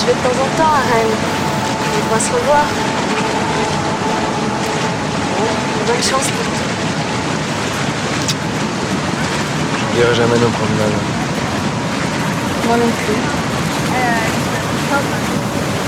je vais de temps en temps à Rennes. On pourra se revoir. Bon, bonne chance pour tout. Je n'irai jamais nos promenades. Moi non plus.